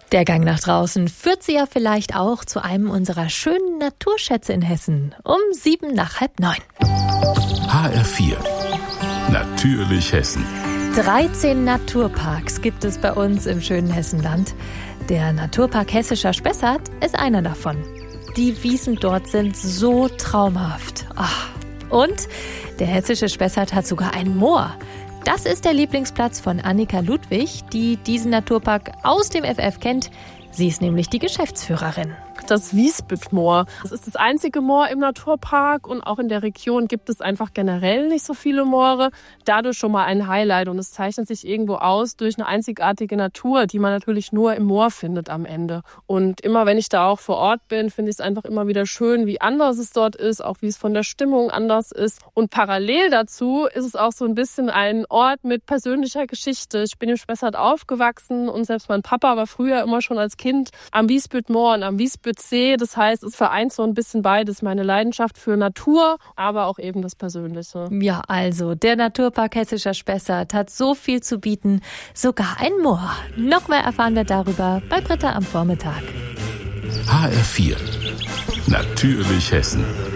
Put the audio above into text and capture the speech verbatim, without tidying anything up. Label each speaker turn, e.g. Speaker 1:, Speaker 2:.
Speaker 1: Der Gang nach draußen führt Sie ja vielleicht auch zu einem unserer schönen Naturschätze in Hessen. Um sieben nach halb neun.
Speaker 2: H R vier. Natürlich Hessen.
Speaker 1: dreizehn Naturparks gibt es bei uns im schönen Hessenland. Der Naturpark Hessischer Spessart ist einer davon. Die Wiesen dort sind so traumhaft. Ach. Und der Hessische Spessart hat sogar ein Moor. Das ist der Lieblingsplatz von Annika Ludwig, die diesen Naturpark aus dem F F kennt. Sie ist nämlich die Geschäftsführerin.
Speaker 3: Das Wiesbüttmoor. Das ist das einzige Moor im Naturpark und auch in der Region gibt es einfach generell nicht so viele Moore. Dadurch schon mal ein Highlight und es zeichnet sich irgendwo aus durch eine einzigartige Natur, die man natürlich nur im Moor findet am Ende. Und immer wenn ich da auch vor Ort bin, finde ich es einfach immer wieder schön, wie anders es dort ist, auch wie es von der Stimmung anders ist. Und parallel dazu ist es auch so ein bisschen ein Ort mit persönlicher Geschichte. Ich bin im Spessart aufgewachsen und selbst mein Papa war früher immer schon als Kind am Wiesbüttmoor und am Wiesbüttsee. Das heißt, es vereint so ein bisschen beides, meine Leidenschaft für Natur, aber auch eben das Persönliche.
Speaker 1: Ja, also der Naturpark Hessischer Spessart hat so viel zu bieten, sogar ein Moor. Noch mehr erfahren wir darüber bei Britta am Vormittag.
Speaker 2: H R vier. Natürlich Hessen.